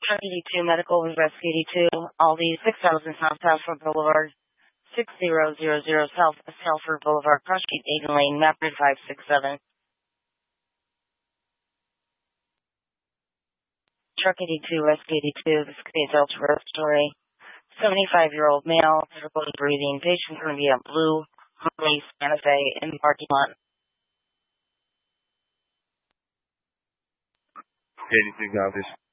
Truck 82 Medical with Rescue 82, Aldi 6000 South Telford Boulevard, 6000 South Telford Boulevard, Cross Street, Aiden Lane, Mapfre 567. Truck 82 Rescue 82, this could be a Delta Road story. 75-year-old male, difficulty breathing, patient going to be a blue Harley Santa Fe in the parking lot. Anything obvious?